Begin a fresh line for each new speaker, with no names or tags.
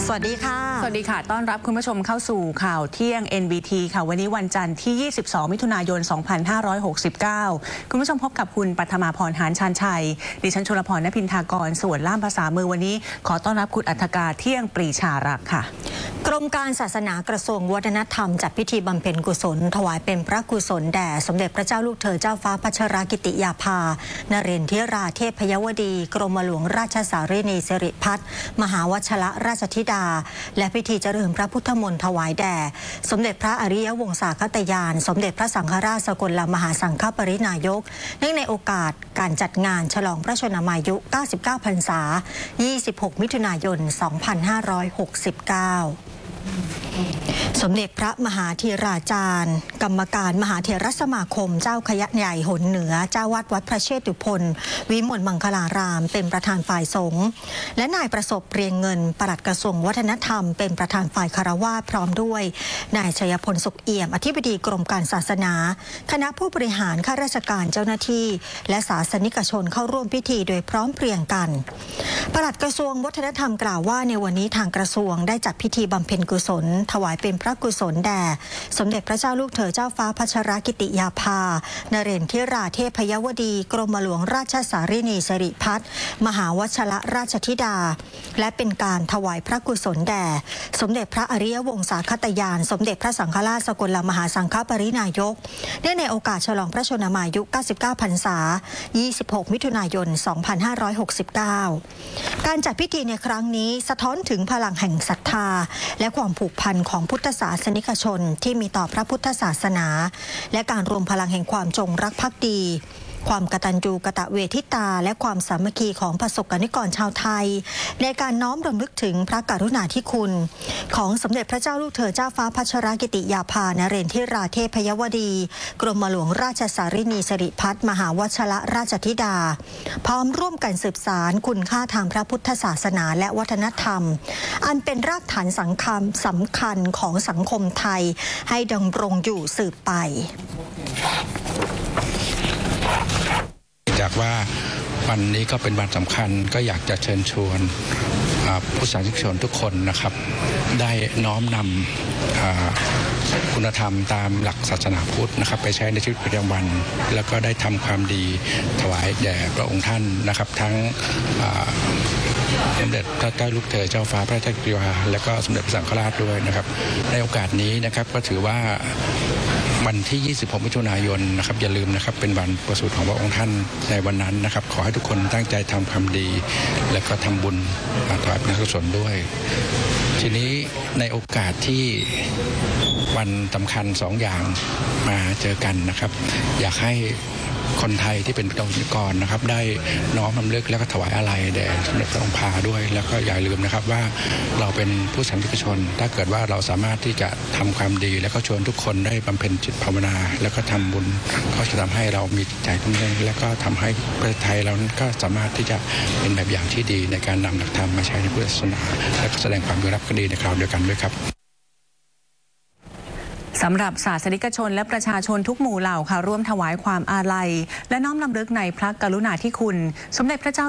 สวัสดีค่ะ
สวัสดีค่ะต้อนรับคุณผู้ชมเข้าสู่ข่าวเที่ยง NBT ค่ะวันนี้วันจันทร์ที่ 22 มิถุนายน 2569 คุณผู้ชมพบกับคุณปัทมาพร หานชาญชัยดิฉันชลพร ณพินทากรส่วนล่ามภาษามือวันนี้ขอต้อนรับคุณอัฐกาเที่ยงปรีชารักษ์ค่ะ
กรมการศาสนากระทรวงวัฒนธรรมจัดพิธีบำเพ็ญกุศลถวายเป็นพระกุศลแด่สมเด็จพระเจ้าลูกเธอเจ้าฟ้าพัชรกิติยาภานเรนทิราเทพยวดีกรมหลวงราชสารีนีสิริพัฒน์มหาวชรราชธิดาและพิธีเจริญพระพุทธมนต์ถวายแด่สมเด็จพระอริยวงศาคตยานสมเด็จพระสังฆราชสกลมหาสังฆปรินายกเนื่องในโอกาสการจัดงานฉลองพระชนมายุ 99 พรรษา 26 มิถุนายน 2569สมเด็จพระมหาธีราจารย์กรรมการมหาเถรสมาคมเจ้าคณะใหญ่หนเหนือเจ้าวาดวัดพระเชตุพนวิมลมังคลารามเป็นประธานฝ่ายสงฆ์และนายประสบเรียงเงินปลัดกระทรวงวัฒนธรรมเป็นประธานฝ่ายคารวาสพร้อมด้วยนายชัยพลสุขเอี่ยมอธิบดีกรมการศาสนาคณะผู้บริหารข้าราชการเจ้าหน้าที่และศาสนิกชนเข้าร่วมพิธีโดยพร้อมเพรียงกันปลัดกระทรวงวัฒนธรรมกล่าวว่าในวันนี้ทางกระทรวงได้จัดพิธีบำเพ็ญกุศลถวายเป็นพระกุศลแด่สมเด็จพระเจ้าลูกเธอเจ้าฟ้าพัชรกิติยาภานเรนทิราเทพยวดีกรมหลวงราชสารีนีสิริพัฒน์มหาวชรราชธิดาและเป็นการถวายพระกุศลแด่สมเด็จพระอริยวงศาคตยานสมเด็จพระสังฆราชสกลมหาสังฆปรินายกเนื่องในโอกาสฉลองพระชนมายุ 99 พรรษา 26 มิถุนายน 2569 การจัดพิธีในครั้งนี้สะท้อนถึงพลังแห่งศรัทธาและความผูกพันของพุทธศาสนิกชนที่มีต่อพระพุทธศาสนาและการรวมพลังแห่งความจงรักภักดีความกตัญญูกตเวทิตาและความสามัคคีของประสบกนิกรชาวไทยในการน้อมรำลึกถึงพระกรุณาธิคุณของสมเด็จพระเจ้าลูกเธอเจ้าฟ้าพัชรกิติยาภานเรนทิราเทพยวดีกรมหลวงราชสารีนีสิริพัฒน์มหาวชรราชธิดาพร้อมร่วมกันสืบสานคุณค่าทางพระพุทธศาสนาและวัฒนธรรมอันเป็นรากฐานสำคัญของสังคมไทยให้ดำรงอยู่สืบไป
จากว่าวันนี้ก็เป็นวันสำคัญก็อยากจะเชิญชวนผู้ศาสนิกชนทุกคนนะครับได้น้อมนำคุณธรรมตามหลักศาสนาพุทธนะครับไปใช้ในชีวิตประจำวันแล้วก็ได้ทำความดีถวายแด่พระองค์ท่านนะครับทั้งสมเด็จพระเจ้าลูกเธอเจ้าฟ้าพระราชกิติยาภาและก็สมเด็จพระสังฆราชด้วยนะครับในโอกาสนี้นะครับก็ถือว่าวันที่ 26 มิถุนายนนะครับอย่าลืมนะครับเป็นวันประสูติของพระองค์ท่านในวันนั้นนะครับขอให้ทุกคนตั้งใจทำความดีและก็ทำบุญถวายเป็นกุศลด้วยทีนี้ในโอกาสที่วันสำคัญ2 อย่างมาเจอกันนะครับอยากให้คนไทยที่เป็นประสบกรนะครับได้น้อมรำลึกและก็ถวายอาลัยแด่สมเด็จพระองค์พาด้วยแล้วก็อย่าลืมนะครับว่าเราเป็นผู้ศาสนิกชนถ้าเกิดว่าเราสามารถที่จะทำความดีแล้วก็ชวนทุกคนได้บำเพ็ญจิตภาวนาแล้วก็ทำบุญก็จะทำให้เรามีใจทุ่มเทและก็ทำให้ประเทศไทยเราก็สามารถที่จะเป็นแบบอย่างที่ดีในการนำหลักธรรมมาใช้ในพุทธศาสนาและก็แสดงความยอมรับก็ดีในคราวเดียวกันด้วยครับ
สำหรับศาสนิกชนและประชาชนทุกหมู่เหล่าค่ะร่วมถวายความอาลัยและน้อมรำลึกในพระกรุณาธิคุณสมเด็จพระเจ้า